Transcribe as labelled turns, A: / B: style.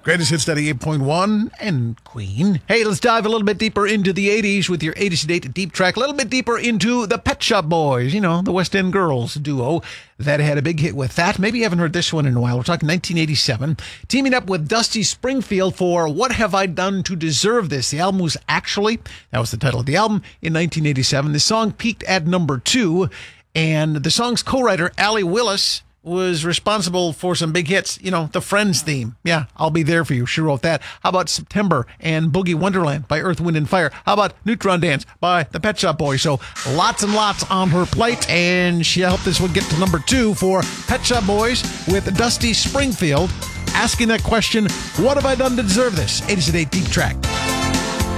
A: Greatest Hits 98.1 and Queen. Hey, let's dive a little bit deeper into the 80s with your 80s to date deep track. A little bit deeper into the Pet Shop Boys, you know, the West End Girls duo that had a big hit with that. Maybe you haven't heard this one in a while. We're talking 1987. Teaming up with Dusty Springfield for What Have I Done to Deserve This? The album was actually, that was the title of the album, in 1987. The song peaked at number 2, and the song's co-writer, Allie Willis, was responsible for some big hits. You know, the Friends theme. Yeah, I'll Be There For You. She wrote that. How about September and Boogie Wonderland by Earth, Wind & Fire? How about Neutron Dance by the Pet Shop Boys? So lots and lots on her plate, and she helped this one get to number 2 for Pet Shop Boys with Dusty Springfield asking that question, what have I done to deserve this? 80s to date deep track.